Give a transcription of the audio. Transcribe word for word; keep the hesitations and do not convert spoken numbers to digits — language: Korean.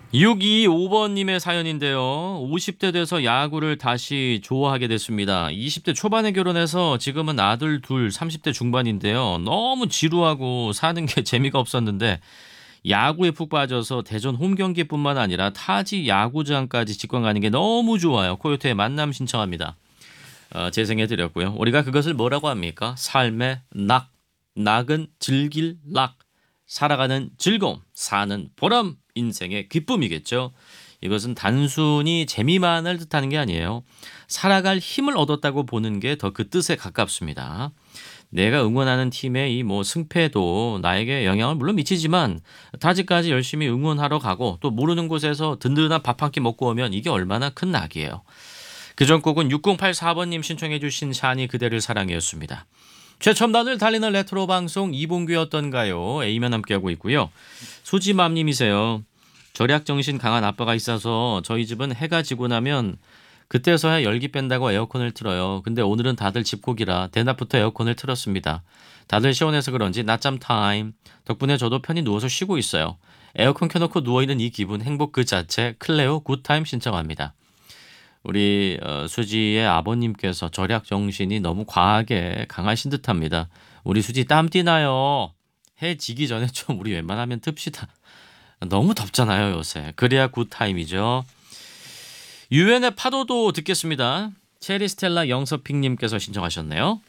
육이오 번님의 사연인데요. 오십 대 돼서 야구를 다시 좋아하게 됐습니다. 이십 대 초반에 결혼해서 지금은 아들 둘, 삼십 대 중반인데요. 너무 지루하고 사는 게 재미가 없었는데 야구에 푹 빠져서 대전 홈 경기뿐만 아니라 타지 야구장까지 직관 가는 게 너무 좋아요. 코요태의 만남 신청합니다. 어, 재생해드렸고요. 우리가 그것을 뭐라고 합니까? 삶의 낙. 낙은 즐길 락. 살아가는 즐거움, 사는 보람, 인생의 기쁨이겠죠. 이것은 단순히 재미만을 뜻하는 게 아니에요. 살아갈 힘을 얻었다고 보는 게 더 그 뜻에 가깝습니다. 내가 응원하는 팀의 이 뭐 승패도 나에게 영향을 물론 미치지만 타지까지 열심히 응원하러 가고 또 모르는 곳에서 든든한 밥 한 끼 먹고 오면 이게 얼마나 큰 낙이에요. 그전 곡은 육공팔사 번님 신청해 주신 샤니 그대를 사랑해였습니다. 최첨단을 달리는 레트로 방송 이봉규였던가요? A면 함께하고 있고요. 소지맘님이세요. 절약정신 강한 아빠가 있어서 저희 집은 해가 지고 나면 그때서야 열기 뺀다고 에어컨을 틀어요. 근데 오늘은 다들 집콕이라 대낮부터 에어컨을 틀었습니다. 다들 시원해서 그런지 낮잠 타임. 덕분에 저도 편히 누워서 쉬고 있어요. 에어컨 켜놓고 누워있는 이 기분 행복 그 자체 클레오 굿타임 신청합니다. 우리 어, 수지의 아버님께서 절약 정신이 너무 과하게 강하신 듯합니다. 우리 수지 땀띠나요. 해 지기 전에 좀 우리 웬만하면 틉시다. 너무 덥잖아요 요새. 그래야 굿타임이죠. 유엔의 파도도 듣겠습니다. 체리 스텔라 영서핑님께서 신청하셨네요.